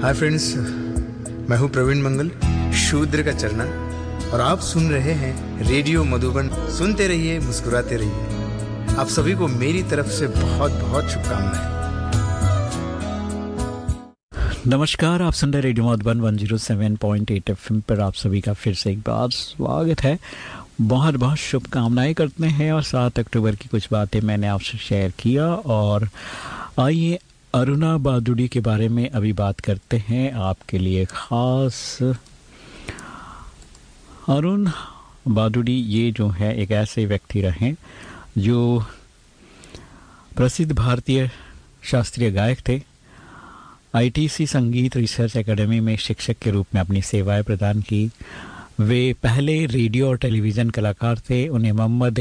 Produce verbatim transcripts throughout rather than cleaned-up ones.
Hi friends, मैं हूं प्रवीण मंगल, शूद्र का चरना, और आप सुन रहे हैं रेडियो मधुबन। सुनते रहिए, मुस्कुराते रहिए। आप सभी को मेरी तरफ से बहुत बहुत शुभकामनाएं। नमस्कार, आप सुन रहे रेडियो मधुबन एक सौ सात पॉइंट आठ एफएम पर आप सभी का फिर से एक बार स्वागत है। बहुत बहुत शुभकामनाएं करते हैं। और सात अक्टूबर की कुछ बातें मैंने आपसे शेयर किया, और आइए अरुणा बादुड़ी के बारे में अभी बात करते हैं आपके लिए खास। अरुण बादुड़ी ये जो है एक ऐसे व्यक्ति रहे जो प्रसिद्ध भारतीय शास्त्रीय गायक थे। आईटीसी संगीत रिसर्च एकेडमी में शिक्षक के रूप में अपनी सेवाएं प्रदान की। वे पहले रेडियो और टेलीविज़न कलाकार थे। उन्हें मोहम्मद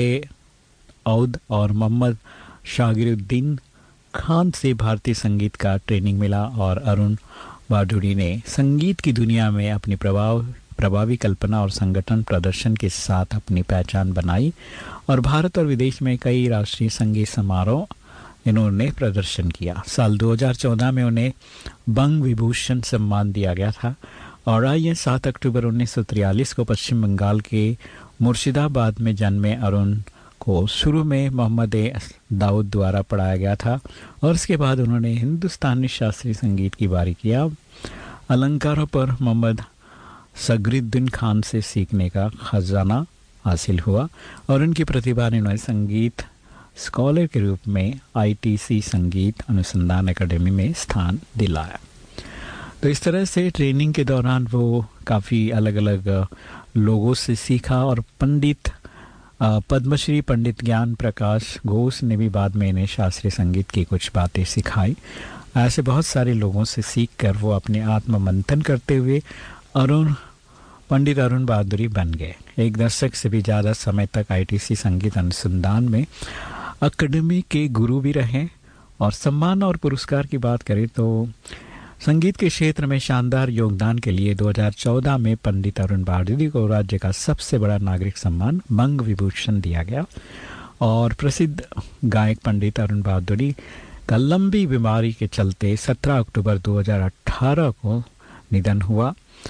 औद और मोहम्मद शागिरुद्दीन खान से भारतीय संगीत का ट्रेनिंग मिला, और अरुण बादुड़ी ने संगीत की दुनिया में अपनी प्रभाव प्रभावी कल्पना और संगठन प्रदर्शन के साथ अपनी पहचान बनाई, और भारत और विदेश में कई राष्ट्रीय संगीत समारोह इन्होंने प्रदर्शन किया। साल दो हज़ार चौदह में उन्हें बंग विभूषण सम्मान दिया गया था। और आइए सात अक्टूबर उन्नीस सौ तिरालीस को पश्चिम बंगाल के मुर्शिदाबाद में जन्मे अरुण को शुरू में मोहम्मद दाऊद द्वारा पढ़ाया गया था, और उसके बाद उन्होंने हिंदुस्तानी शास्त्रीय संगीत की बारी किया। अलंकारों पर मोहम्मद सगरुद्दीन खान से सीखने का खजाना हासिल हुआ, और उनकी प्रतिभा ने उन्हें संगीत स्कॉलर के रूप में आईटीसी संगीत अनुसंधान एकेडमी में स्थान दिलाया। तो इस तरह से ट्रेनिंग के दौरान वो काफ़ी अलग अलग लोगों से सीखा, और पंडित पद्मश्री पंडित ज्ञान प्रकाश घोष ने भी बाद में इन्हें शास्त्रीय संगीत की कुछ बातें सिखाई। ऐसे बहुत सारे लोगों से सीख कर वो अपने आत्म मंथन करते हुए अरुण पंडित अरुण बादुड़ी बन गए। एक दशक से भी ज़्यादा समय तक आईटीसी संगीत अनुसंधान में अकेडमी के गुरु भी रहे। और सम्मान और पुरस्कार की बात करें तो संगीत के क्षेत्र में शानदार योगदान के लिए दो हज़ार चौदह में पंडित अरुण बादुड़ी को राज्य का सबसे बड़ा नागरिक सम्मान बंग विभूषण दिया गया। और प्रसिद्ध गायक पंडित अरुण बादुड़ी का लंबी बीमारी के चलते सत्रह अक्टूबर दो हज़ार अठारह को निधन हुआ।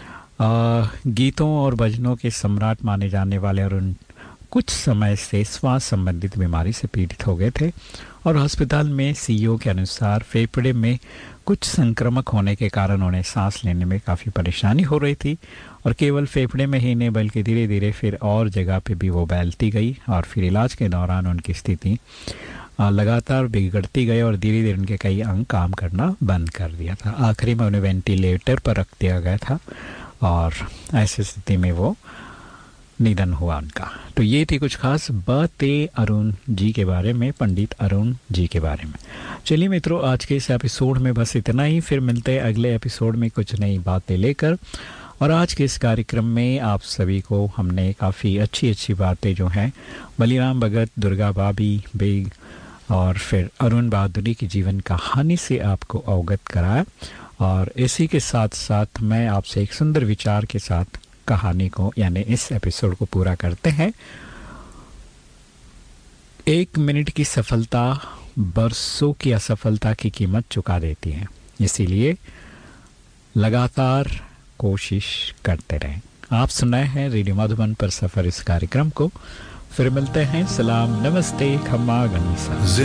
आ, गीतों और भजनों के सम्राट माने जाने वाले अरुण कुछ समय से श्वास संबंधित बीमारी से पीड़ित हो गए थे, और अस्पताल में सीईओ के अनुसार फेफड़े में कुछ संक्रमक होने के कारण उन्हें सांस लेने में काफ़ी परेशानी हो रही थी। और केवल फेफड़े में ही नहीं बल्कि धीरे धीरे फिर और जगह पे भी वो फैलती गई, और फिर इलाज के दौरान उनकी स्थिति लगातार बिगड़ती गई, और धीरे धीरे उनके कई अंग काम करना बंद कर दिया था। आखिरी में उन्हें वेंटिलेटर पर रख दिया गया था, और ऐसी स्थिति में वो निधन हुआ उनका। तो ये थी कुछ खास बातें अरुण जी के बारे में, पंडित अरुण जी के बारे में। चलिए मित्रों, आज के इस एपिसोड में बस इतना ही। फिर मिलते हैं अगले एपिसोड में कुछ नई बातें लेकर। और आज के इस कार्यक्रम में आप सभी को हमने काफ़ी अच्छी अच्छी बातें जो हैं बलिराम भगत, दुर्गा भाभी बेग और फिर अरुण बादुड़ी की जीवन कहानी से आपको अवगत कराया। और इसी के साथ साथ मैं आपसे एक सुंदर विचार के साथ कहानी को यानी इस एपिसोड को पूरा करते हैं। एक मिनट की सफलता बरसों की असफलता की कीमत चुका देती है, इसीलिए लगातार कोशिश करते रहें। आप सुनाए हैं रेडियो मधुबन पर सफर इस कार्यक्रम को। फिर मिलते हैं। सलाम, नमस्ते, खम्मा गनीसा।